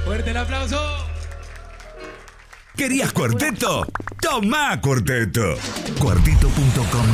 ¡Fuerte el aplauso! ¿Querías cuarteto? ¡Tomá cuarteto! Cuarteto.com